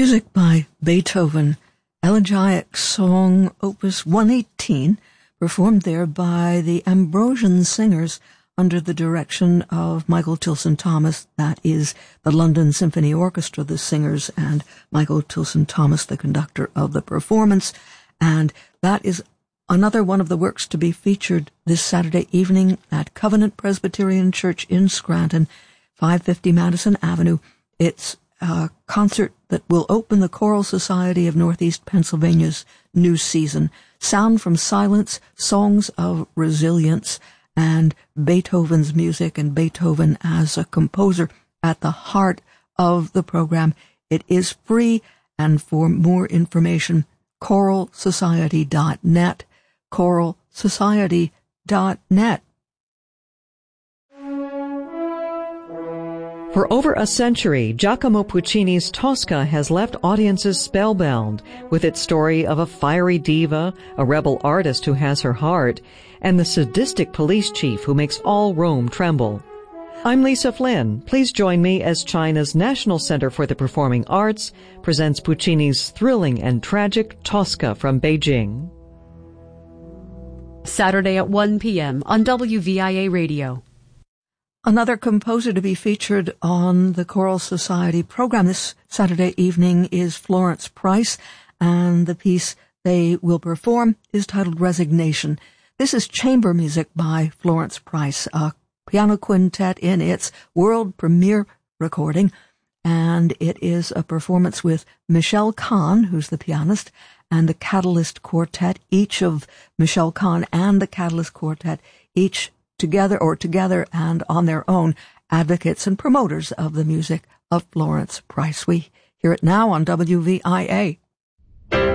Music by Beethoven, Elegiac Song Opus 118, performed there by the Ambrosian Singers under the direction of Michael Tilson Thomas. That is the London Symphony Orchestra, the singers, and Michael Tilson Thomas, the conductor of the performance. And that is another one of the works to be featured this Saturday evening at Covenant Presbyterian Church in Scranton, 550 Madison Avenue. It's a concert that will open the Choral Society of Northeast Pennsylvania's new season. Sound from Silence, Songs of Resilience, and Beethoven's music and Beethoven as a composer at the heart of the program. It is free, and for more information, choralsociety.net, choralsociety.net. For over a century, Giacomo Puccini's Tosca has left audiences spellbound with its story of a fiery diva, a rebel artist who has her heart, and the sadistic police chief who makes all Rome tremble. I'm Lisa Flynn. Please join me as China's National Center for the Performing Arts presents Puccini's thrilling and tragic Tosca from Beijing. Saturday at 1 p.m. on WVIA Radio. Another composer to be featured on the Choral Society program this Saturday evening is Florence Price, and the piece they will perform is titled Resignation. This is chamber music by Florence Price, a piano quintet in its world premiere recording, and it is a performance with Michelle Kahn, who's the pianist, and the Catalyst Quartet. Each of Michelle Kahn and the Catalyst Quartet, each together and on their own, advocates and promoters of the music of Florence Price. We hear it now on WVIA.